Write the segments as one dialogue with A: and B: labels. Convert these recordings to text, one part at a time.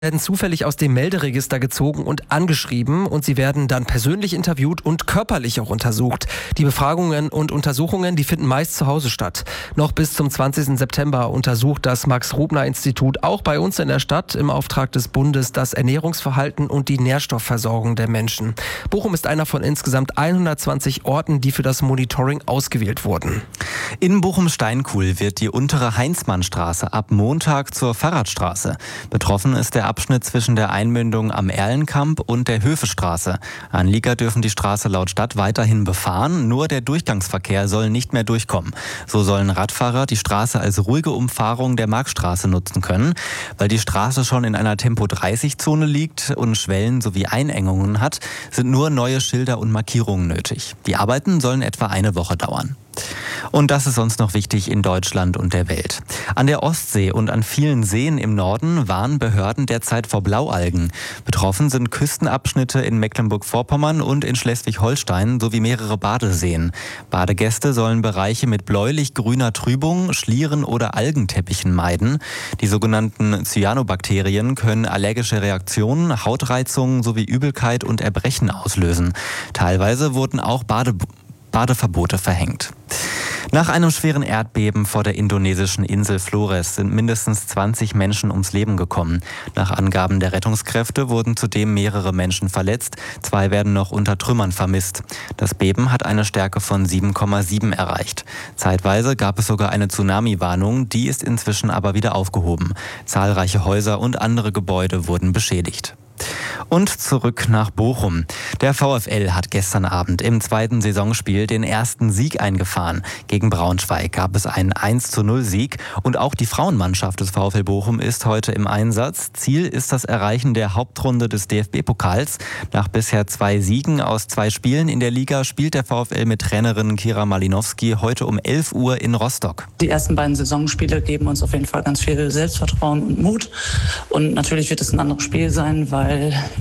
A: Werden zufällig aus dem Melderegister gezogen und angeschrieben und sie werden dann persönlich interviewt und körperlich auch untersucht. Die Befragungen und Untersuchungen, die finden meist zu Hause statt. Noch bis zum 20. September untersucht das Max-Rubner-Institut auch bei uns in der Stadt im Auftrag des Bundes das Ernährungsverhalten und die Nährstoffversorgung der Menschen. Bochum ist einer von insgesamt 120 Orten, die für das Monitoring ausgewählt wurden.
B: In Bochum-Steinkuhl wird die untere Heinzmannstraße ab Montag zur Fahrradstraße. Betroffen ist der Abschnitt zwischen der Einmündung am Erlenkamp und der Höfestraße. Anlieger dürfen die Straße laut Stadt weiterhin befahren, nur der Durchgangsverkehr soll nicht mehr durchkommen. So sollen Radfahrer die Straße als ruhige Umfahrung der Marktstraße nutzen können. Weil die Straße schon in einer Tempo-30-Zone liegt und Schwellen sowie Einengungen hat, sind nur neue Schilder und Markierungen nötig. Die Arbeiten sollen etwa eine Woche dauern. Und das ist sonst noch wichtig in Deutschland und der Welt. An der Ostsee und an vielen Seen im Norden warnen Behörden derzeit vor Blaualgen. Betroffen sind Küstenabschnitte in Mecklenburg-Vorpommern und in Schleswig-Holstein sowie mehrere Badeseen. Badegäste sollen Bereiche mit bläulich-grüner Trübung, Schlieren oder Algenteppichen meiden. Die sogenannten Cyanobakterien können allergische Reaktionen, Hautreizungen sowie Übelkeit und Erbrechen auslösen. Teilweise wurden auch Badeverbote verhängt. Nach einem schweren Erdbeben vor der indonesischen Insel Flores sind mindestens 20 Menschen ums Leben gekommen. Nach Angaben der Rettungskräfte wurden zudem mehrere Menschen verletzt. 2 werden noch unter Trümmern vermisst. Das Beben hat eine Stärke von 7,7 erreicht. Zeitweise gab es sogar eine Tsunami-Warnung, die ist inzwischen aber wieder aufgehoben. Zahlreiche Häuser und andere Gebäude wurden beschädigt. Und zurück nach Bochum. Der VfL hat gestern Abend im 2. Saisonspiel den ersten Sieg eingefahren. Gegen Braunschweig gab es einen 1:0-Sieg und auch die Frauenmannschaft des VfL Bochum ist heute im Einsatz. Ziel ist das Erreichen der Hauptrunde des DFB-Pokals. Nach bisher 2 Siegen aus 2 Spielen in der Liga spielt der VfL mit Trainerin Kira Malinowski heute um 11 Uhr in Rostock.
C: Die ersten beiden Saisonspiele geben uns auf jeden Fall ganz viel Selbstvertrauen und Mut. Und natürlich wird es ein anderes Spiel sein, weil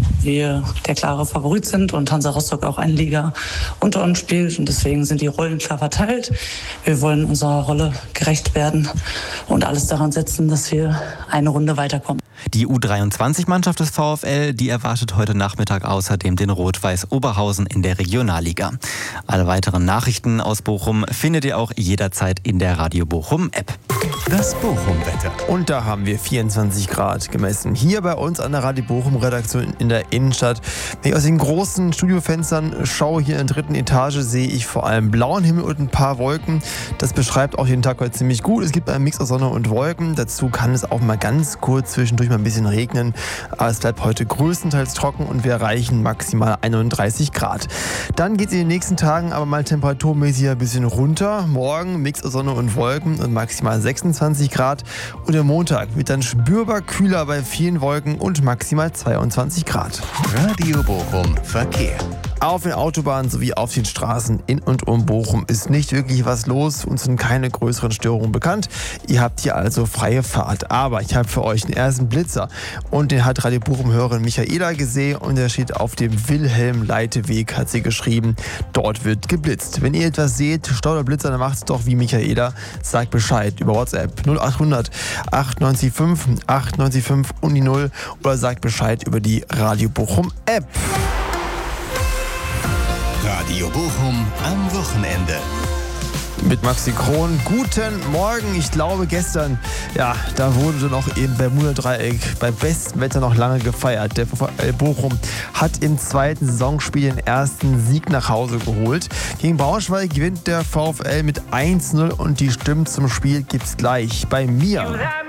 C: wir der klare Favorit sind und Hansa Rostock auch eine Liga unter uns spielt. Und deswegen sind die Rollen klar verteilt. Wir wollen unserer Rolle gerecht werden und alles daran setzen, dass wir eine Runde weiterkommen.
B: Die U23-Mannschaft des VfL, die erwartet heute Nachmittag außerdem den Rot-Weiß Oberhausen in der Regionalliga. Alle weiteren Nachrichten aus Bochum findet ihr auch jederzeit in der Radio Bochum App.
D: Das Bochum-Wetter. Und da haben wir 24 Grad gemessen. Hier bei uns an der Radio Bochum-Redaktion in der Innenstadt. Wenn ich aus den großen Studiofenstern schaue, hier in der 3. Etage, sehe ich vor allem blauen Himmel und ein paar Wolken. Das beschreibt auch den Tag heute ziemlich gut. Es gibt einen Mix aus Sonne und Wolken. Dazu kann es auch mal ganz kurz zwischendurch mal ein bisschen regnen. Aber es bleibt heute größtenteils trocken und wir erreichen maximal 31 Grad. Dann geht es in den nächsten Tagen aber mal temperaturmäßig ein bisschen runter. Morgen Mix aus Sonne und Wolken und maximal 26 Grad. Und der Montag wird dann spürbar kühler bei vielen Wolken und maximal 22 Grad.
E: Radio Bochum Verkehr.
D: Auf den Autobahnen sowie auf den Straßen in und um Bochum ist nicht wirklich was los. Uns sind keine größeren Störungen bekannt. Ihr habt hier also freie Fahrt. Aber ich habe für euch den ersten Blitzer. Und den hat Radio Bochum-Hörerin Michaela gesehen. Und der steht auf dem Wilhelm-Leiteweg, hat sie geschrieben. Dort wird geblitzt. Wenn ihr etwas seht, Stau oder Blitzer, dann macht es doch wie Michaela. Sagt Bescheid über WhatsApp 0800 895 895 und die 0. Oder sagt Bescheid über die Radio Bochum App.
E: Radio Bochum am Wochenende.
D: Mit Maxi Kron. Guten Morgen. Ich glaube gestern, ja, da wurde noch im Bermuda-Dreieck bei bestem Wetter noch lange gefeiert. Der VfL Bochum hat im 2. Saisonspiel den ersten Sieg nach Hause geholt. Gegen Braunschweig gewinnt der VfL mit 1:0 und die Stimmen zum Spiel gibt's gleich bei mir.